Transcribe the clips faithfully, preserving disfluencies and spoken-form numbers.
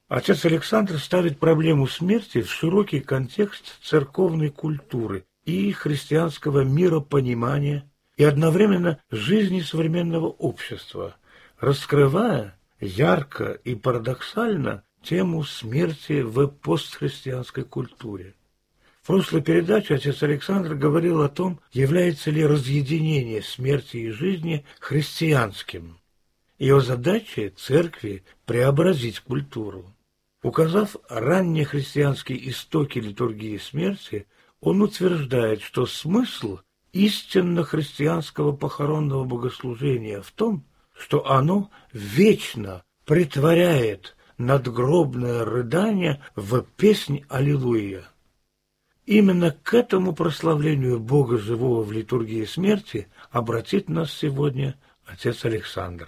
Отец Александр ставит проблему смерти в широкий контекст церковной культуры и христианского миропонимания и одновременно жизни современного общества, раскрывая ярко и парадоксально тему смерти в постхристианской культуре. В прошлой передаче отец Александр говорил о том, является ли разъединение смерти и жизни христианским. Его задача церкви – преобразить культуру. Указав раннехристианские истоки литургии смерти, он утверждает, что смысл истинно христианского похоронного богослужения в том, что оно вечно претворяет надгробное рыдание в песнь «Аллилуйя». Именно к этому прославлению Бога живого в литургии смерти обратит нас сегодня отец Александр.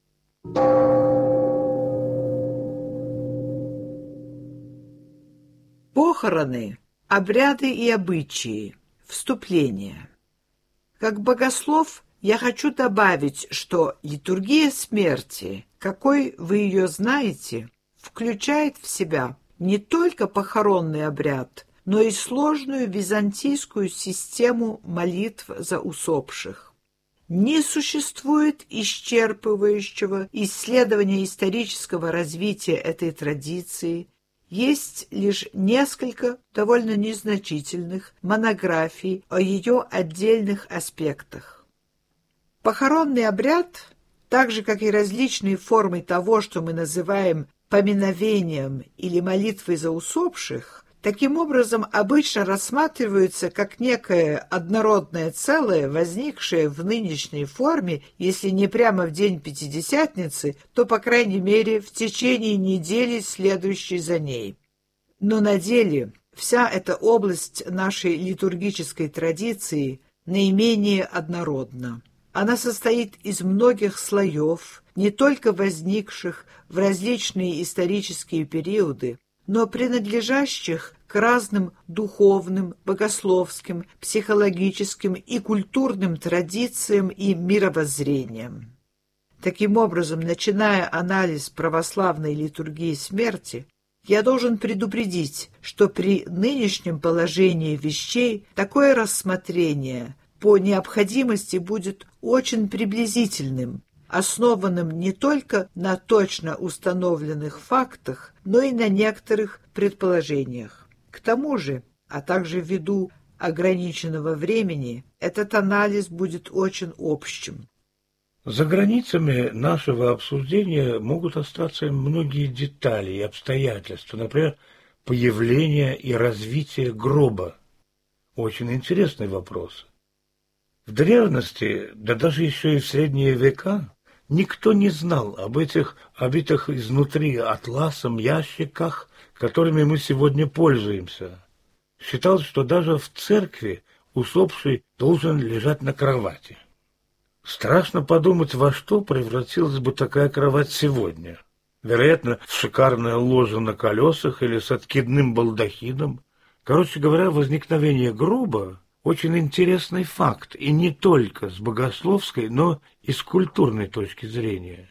Похороны, обряды и обычаи. Вступление. Как богослов я хочу добавить, что литургия смерти, какой вы ее знаете, включает в себя не только похоронный обряд, но и сложную византийскую систему молитв за усопших. Не существует исчерпывающего исследования исторического развития этой традиции, есть лишь несколько довольно незначительных монографий о ее отдельных аспектах. Похоронный обряд, так же как и различные формы того, что мы называем поминовением или молитвой за усопших, таким образом обычно рассматриваются как некое однородное целое, возникшее в нынешней форме, если не прямо в день Пятидесятницы, то, по крайней мере, в течение недели, следующей за ней. Но на деле вся эта область нашей литургической традиции наименее однородна. Она состоит из многих слоев, не только возникших в различные исторические периоды, но принадлежащих к разным духовным, богословским, психологическим и культурным традициям и мировоззрениям. Таким образом, начиная анализ православной литургии смерти, я должен предупредить, что при нынешнем положении вещей такое рассмотрение по необходимости будет очень приблизительным, основанным не только на точно установленных фактах, но и на некоторых предположениях. К тому же, а также ввиду ограниченного времени, этот анализ будет очень общим. За границами нашего обсуждения могут остаться многие детали и обстоятельства, например, появление и развитие гроба. Очень интересный вопрос. В древности, да даже еще и в средние века, никто не знал об этих обитых изнутри атласом ящиках, которыми мы сегодня пользуемся. Считалось, что даже в церкви усопший должен лежать на кровати. Страшно подумать, во что превратилась бы такая кровать сегодня. Вероятно, в шикарное ложе на колесах или с откидным балдахином. Короче говоря, возникновение гроба – очень интересный факт, и не только с богословской, но и с культурной точки зрения.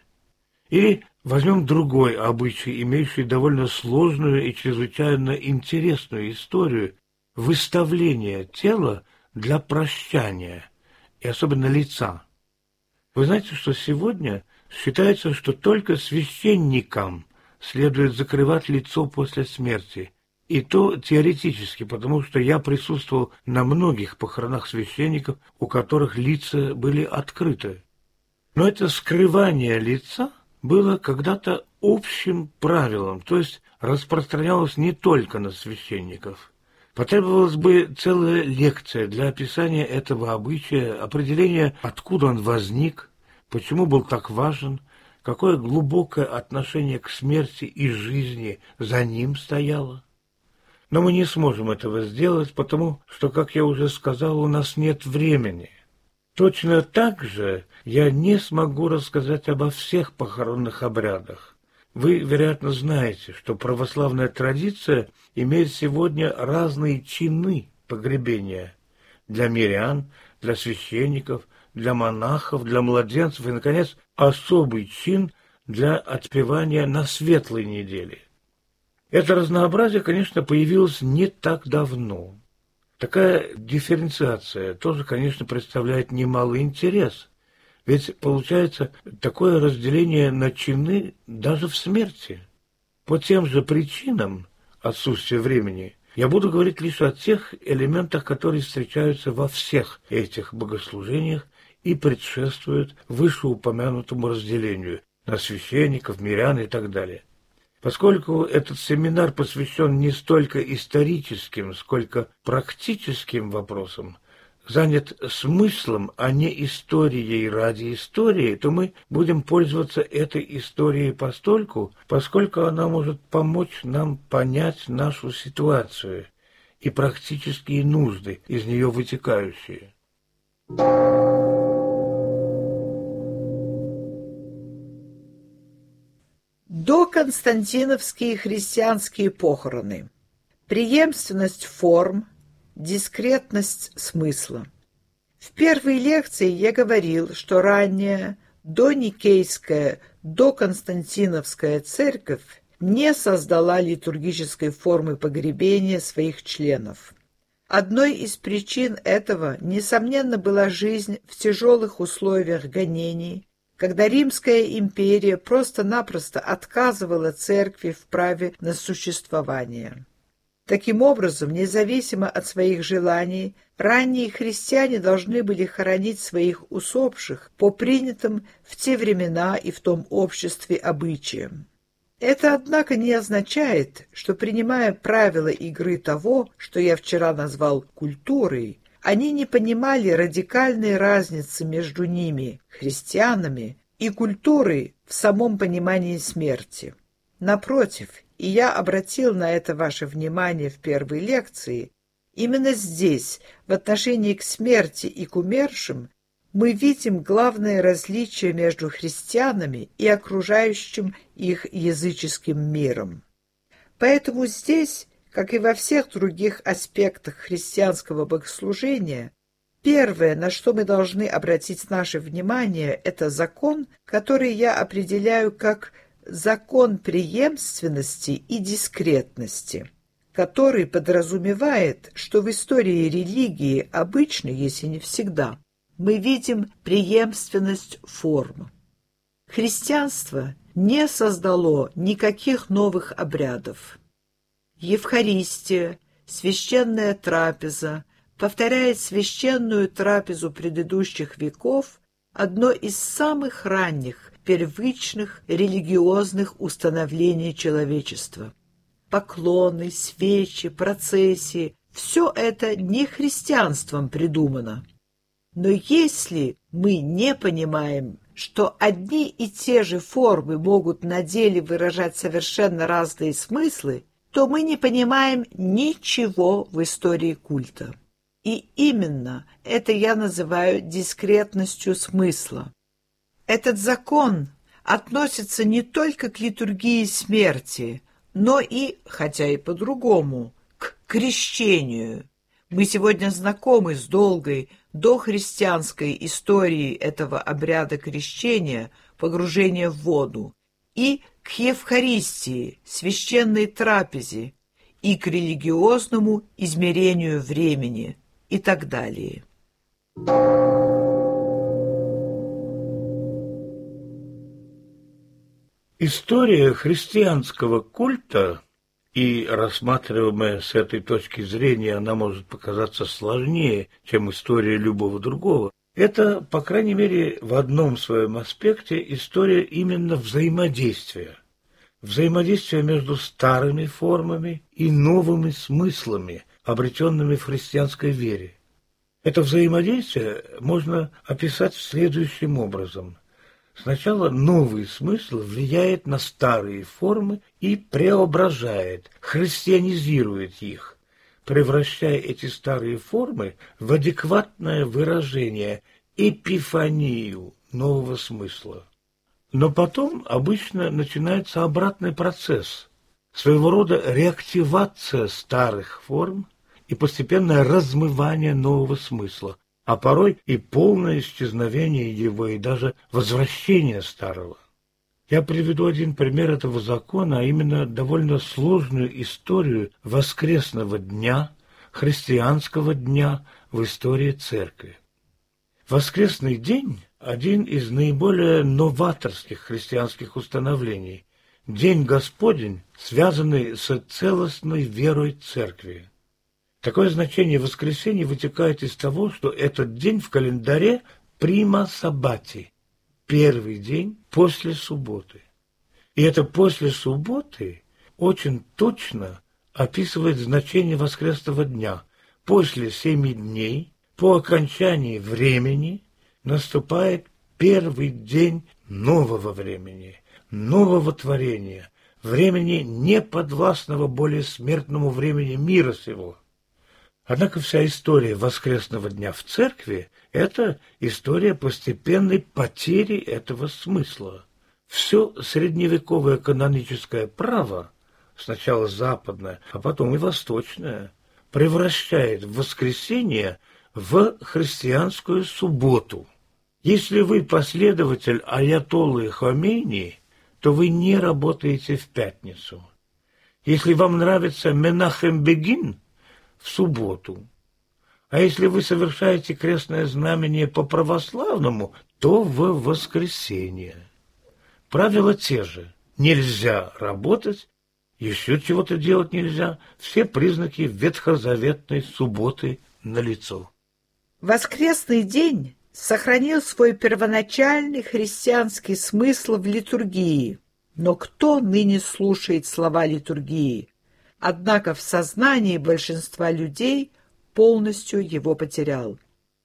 Или возьмем другой обычай, имеющий довольно сложную и чрезвычайно интересную историю – выставление тела для прощания, и особенно лица. Вы знаете, что сегодня считается, что только священникам следует закрывать лицо после смерти, и то теоретически, потому что я присутствовал на многих похоронах священников, у которых лица были открыты. Но это скрывание лица было когда-то общим правилом, то есть распространялось не только на священников. Потребовалась бы целая лекция для описания этого обычая, определения, откуда он возник, почему был так важен, какое глубокое отношение к смерти и жизни за ним стояло. Но мы не сможем этого сделать, потому что, как я уже сказал, у нас нет времени. Точно так же я не смогу рассказать обо всех похоронных обрядах. Вы, вероятно, знаете, что православная традиция имеет сегодня разные чины погребения для мирян, для священников, для монахов, для младенцев и, наконец, особый чин для отпевания на Светлой неделе. Это разнообразие, конечно, появилось не так давно. Такая дифференциация тоже, конечно, представляет немалый интерес. Ведь получается такое разделение на чины даже в смерти. По тем же причинам отсутствия времени я буду говорить лишь о тех элементах, которые встречаются во всех этих богослужениях и предшествуют вышеупомянутому разделению на священников, мирян и так далее. Поскольку этот семинар посвящен не столько историческим, сколько практическим вопросам, занят смыслом, а не историей ради истории, то мы будем пользоваться этой историей постольку, поскольку она может помочь нам понять нашу ситуацию и практические нужды, из нее вытекающие. Доконстантиновские христианские похороны. Преемственность форм, дискретность смысла. В первой лекции я говорил, что ранняя доникейская, доконстантиновская церковь не создала литургической формы погребения своих членов. Одной из причин этого, несомненно, была жизнь в тяжелых условиях гонений, когда Римская империя просто-напросто отказывала церкви в праве на существование. Таким образом, независимо от своих желаний, ранние христиане должны были хоронить своих усопших по принятым в те времена и в том обществе обычаям. Это, однако, не означает, что, принимая правила игры того, что я вчера назвал культурой, они не понимали радикальной разницы между ними, христианами, и культурой в самом понимании смерти. Напротив, и я обратил на это ваше внимание в первой лекции, именно здесь, в отношении к смерти и к умершим, мы видим главное различие между христианами и окружающим их языческим миром. Поэтому здесь, как и во всех других аспектах христианского богослужения, первое, на что мы должны обратить наше внимание, это закон, который я определяю как закон преемственности и дискретности, который подразумевает, что в истории религии обычно, если не всегда, мы видим преемственность форм. Христианство не создало никаких новых обрядов. Евхаристия, священная трапеза, повторяет священную трапезу предыдущих веков, одно из самых ранних, первичных религиозных установлений человечества. Поклоны, свечи, процессии – все это не христианством придумано. Но если мы не понимаем, что одни и те же формы могут на деле выражать совершенно разные смыслы, то мы не понимаем ничего в истории культа. И именно это я называю дискретностью смысла. Этот закон относится не только к литургии смерти, но и, хотя и по-другому, к крещению. Мы сегодня знакомы с долгой дохристианской историей этого обряда крещения, погружения в воду, и к Евхаристии, священной трапезе, и к религиозному измерению времени, и так далее. История христианского культа, и рассматриваемая с этой точки зрения, она может показаться сложнее, чем история любого другого, это, по крайней мере, в одном своем аспекте история именно взаимодействия. Взаимодействия между старыми формами и новыми смыслами, обретенными в христианской вере. Это взаимодействие можно описать следующим образом. Сначала новый смысл влияет на старые формы и преображает, христианизирует их, превращая эти старые формы в адекватное выражение, эпифанию нового смысла. Но потом обычно начинается обратный процесс, своего рода реактивация старых форм и постепенное размывание нового смысла, а порой и полное исчезновение его, и даже возвращение старого. Я приведу один пример этого закона, а именно довольно сложную историю воскресного дня, христианского дня в истории церкви. Воскресный день – один из наиболее новаторских христианских установлений. День Господень, связанный с целостной верой церкви. Такое значение воскресенья вытекает из того, что этот день в календаре прима саббати, первый день после субботы. И это после субботы очень точно описывает значение воскресного дня. После семи дней, по окончании времени, наступает первый день нового времени, нового творения, времени, не подвластного более смертному времени мира сего. Однако вся история воскресного дня в церкви – это история постепенной потери этого смысла. Все средневековое каноническое право, сначала западное, а потом и восточное, превращает воскресенье в христианскую субботу. Если вы последователь аятоллы Хомейни, то вы не работаете в пятницу. Если вам нравится Менахем Бегин – в субботу. А если вы совершаете крестное знамение по-православному, то в воскресенье. Правила те же. Нельзя работать, еще чего-то делать нельзя. Все признаки ветхозаветной субботы налицо. Воскресный день сохранил свой первоначальный христианский смысл в литургии. Но кто ныне слушает слова литургии? Однако в сознании большинства людей полностью его потерял.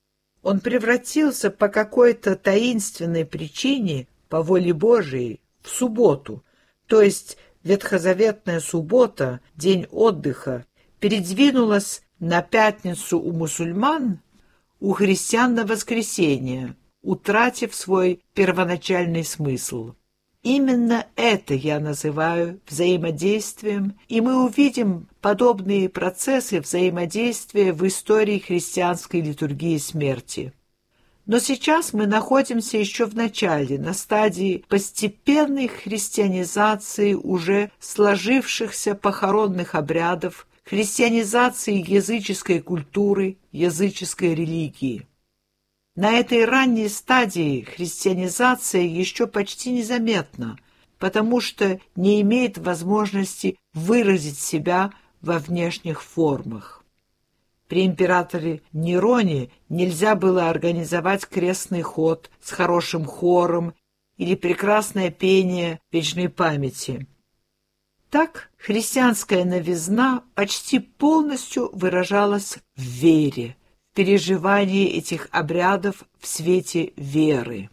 Он превратился по какой-то таинственной причине, по воле Божией, в субботу, то есть ветхозаветная суббота, день отдыха, передвинулась на пятницу у мусульман, у христиан на воскресенье, утратив свой первоначальный смысл. Именно это я называю взаимодействием, и мы увидим подобные процессы взаимодействия в истории христианской литургии смерти. Но сейчас мы находимся еще в начале, на стадии постепенной христианизации уже сложившихся похоронных обрядов, христианизации языческой культуры, языческой религии. На этой ранней стадии христианизация еще почти незаметна, потому что не имеет возможности выразить себя во внешних формах. При императоре Нероне нельзя было организовать крестный ход с хорошим хором или прекрасное пение вечной памяти. Так христианская новизна почти полностью выражалась в вере, переживание этих обрядов в свете веры.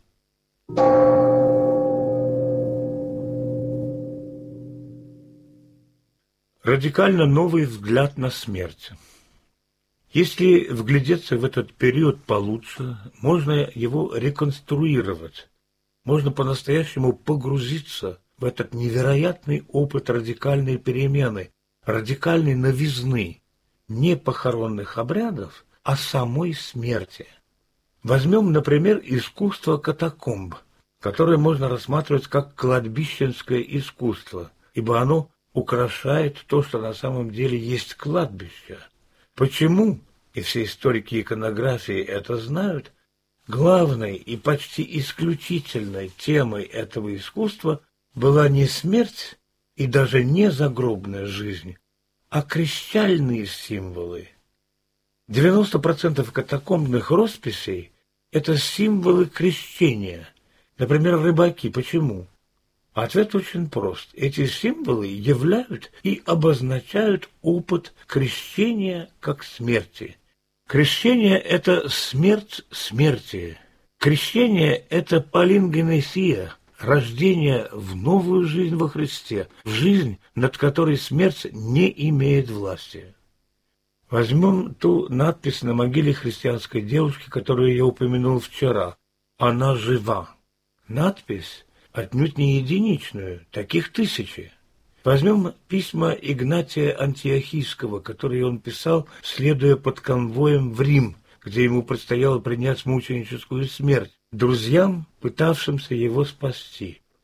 Радикально новый взгляд на смерть. Если вглядеться в этот период получше, можно его реконструировать, можно по-настоящему погрузиться в этот невероятный опыт радикальной перемены, радикальной новизны, не похоронных обрядов, а самой смерти. Возьмем, например, искусство катакомб, которое можно рассматривать как кладбищенское искусство, ибо оно украшает то, что на самом деле есть кладбище. Почему, и все историки иконографии это знают, главной и почти исключительной темой этого искусства была не смерть и даже не загробная жизнь, а крещальные символы. девяносто процентов катакомбных росписей – это символы крещения. Например, рыбаки. Почему? Ответ очень прост. Эти символы являют и обозначают опыт крещения как смерти. Крещение – это смерть смерти. Крещение – это палингенесия, рождение в новую жизнь во Христе, в жизнь, над которой смерть не имеет власти. Возьмем ту надпись на могиле христианской девушки, которую я упомянул вчера. Она жива. Надпись отнюдь не единичную, таких тысячи. Возьмем письма Игнатия Антиохийского, которые он писал, следуя под конвоем в Рим, где ему предстояло принять мученическую смерть, друзьям, пытавшимся его спасти.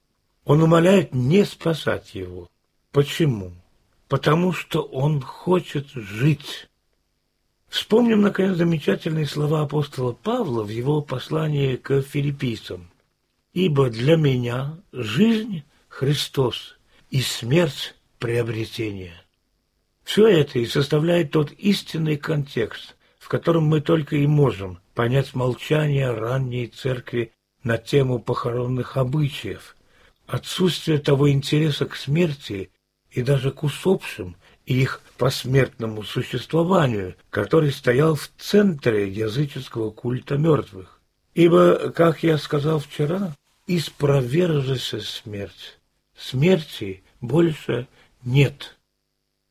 Он умоляет не спасать его. Почему? Потому что он хочет жить. Вспомним, наконец, замечательные слова апостола Павла в его послании к филиппийцам. «Ибо для меня жизнь – Христос, и смерть – приобретение». Все это и составляет тот истинный контекст, в котором мы только и можем понять молчание ранней церкви на тему похоронных обычаев, отсутствие того интереса к смерти и даже к усопшим и их посмертному существованию, который стоял в центре языческого культа мертвых. Ибо, как я сказал вчера, испровержися смерть, смерти больше нет.